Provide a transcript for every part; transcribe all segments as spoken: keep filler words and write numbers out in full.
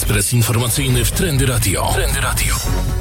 Ekspres informacyjny w Trendy Radio. Trendy Radio.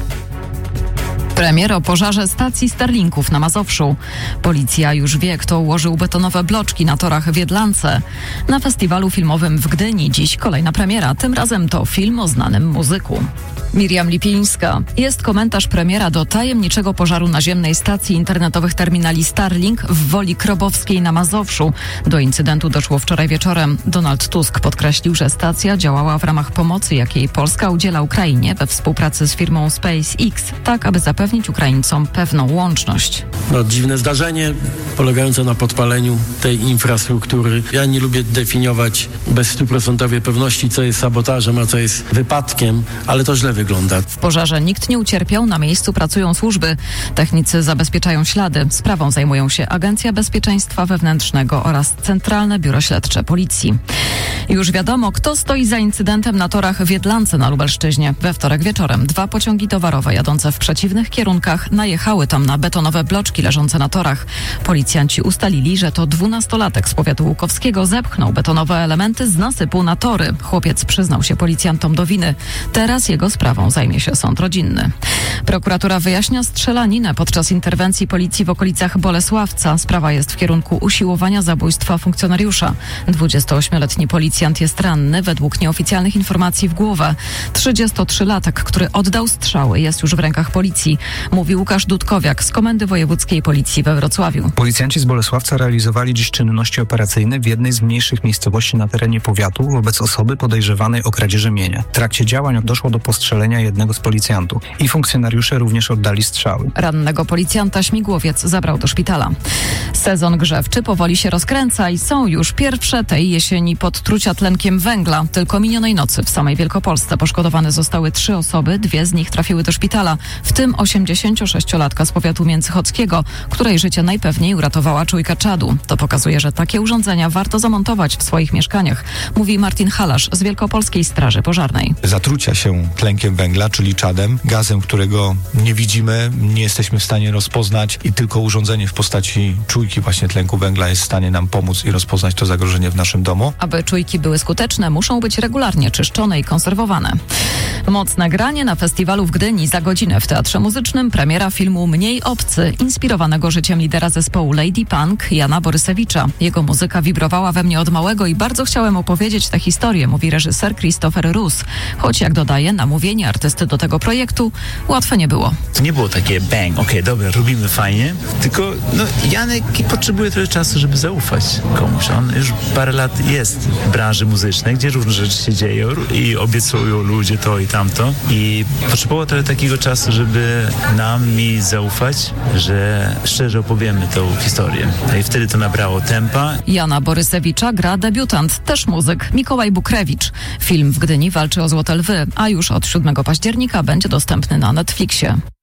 Premier o pożarze stacji Starlinków na Mazowszu. Policja już wie, kto ułożył betonowe bloczki na torach w Jedlance. Na festiwalu filmowym w Gdyni dziś kolejna premiera. Tym razem to film o znanym muzyku. Miriam Lipińska. Jest komentarz premiera do tajemniczego pożaru naziemnej stacji internetowych terminali Starlink w Woli Krobowskiej na Mazowszu. Do incydentu doszło wczoraj wieczorem. Donald Tusk podkreślił, że stacja działała w ramach pomocy, jakiej Polska udziela Ukrainie we współpracy z firmą SpaceX, tak aby zapewnić Ukraińcom pewną łączność. No, dziwne zdarzenie polegające na podpaleniu tej infrastruktury. Ja nie lubię definiować bez stuprocentowej pewności, co jest sabotażem, a co jest wypadkiem, ale to źle wygląda. W pożarze nikt nie ucierpiał, na miejscu pracują służby. Technicy zabezpieczają ślady. Sprawą zajmują się Agencja Bezpieczeństwa Wewnętrznego oraz Centralne Biuro Śledcze Policji. Już wiadomo, kto stoi za incydentem na torach w Jedlance na Lubelszczyźnie. We wtorek wieczorem dwa pociągi towarowe jadące w przeciwnych kierunkach najechały tam na betonowe bloczki leżące na torach. Policjanci ustalili, że to dwunastolatek z powiatu łukowskiego zepchnął betonowe elementy z nasypu na tory. Chłopiec przyznał się policjantom do winy. Teraz jego sprawą zajmie się sąd rodzinny. Prokuratura wyjaśnia strzelaninę podczas interwencji policji w okolicach Bolesławca. Sprawa jest w kierunku usiłowania zabójstwa funkcjonariusza. dwudziestoośmioletni policjant jest ranny, według nieoficjalnych informacji w głowę. trzydziestotrzylatek, który oddał strzały, jest już w rękach policji, mówi Łukasz Dudkowiak z Komendy Wojewódzkiej Policji we Wrocławiu. Policjanci z Bolesławca realizowali dziś czynności operacyjne w jednej z mniejszych miejscowości na terenie powiatu wobec osoby podejrzewanej o kradzieży mienia. W trakcie działań doszło do postrzelenia jednego z policjantów i funkcjonariusze również oddali strzały. Rannego policjanta śmigłowiec zabrał do szpitala. Sezon grzewczy powoli się rozkręca i są już pierwsze tej jesieni podtrucia tlenkiem węgla. Tylko minionej nocy w samej Wielkopolsce poszkodowane zostały trzy osoby, dwie z nich trafiły do szpitala, w tym osiemdziesięciosześciolatka z powiatu międzychodzkiego, której życie najpewniej uratowała czujka czadu. To pokazuje, że takie urządzenia warto zamontować w swoich mieszkaniach, mówi Martin Halasz z Wielkopolskiej Straży Pożarnej. Zatrucia się tlenkiem węgla, czyli czadem, gazem, którego nie widzimy, nie jesteśmy w stanie rozpoznać i tylko urządzenie w postaci czujki właśnie tlenku węgla jest w stanie nam pomóc i rozpoznać to zagrożenie w naszym domu. Aby czujki były skuteczne, muszą być regularnie czyszczone i konserwowane. Mocne granie na festiwalu w Gdyni. Za godzinę w Teatrze Muzycznym premiera filmu Mniej obcy, inspirowanego życiem lidera zespołu Lady Punk, Jana Borysewicza. Jego muzyka wibrowała we mnie od małego i bardzo chciałem opowiedzieć tę historię, mówi reżyser Christopher Roos. Choć jak dodaje, namówienie artysty do tego projektu łatwe nie było. To nie było takie bang, okej, okay, dobra, robimy fajnie, tylko no, Janek potrzebuje trochę czasu, żeby zaufać komuś. On już parę lat jest w branży muzycznej, gdzie różne rzeczy się dzieją i obiecują ludzie to i tamto i potrzebowało trochę takiego czasu, żeby nam, mi zaufać, że szczerze opowiemy tą historię. I wtedy to nabrało tempa. Jana Borysewicza gra debiutant, też muzyk, Mikołaj Bukrewicz. Film w Gdyni walczy o Złote Lwy, a już od siódmego października będzie dostępny na Netflixie.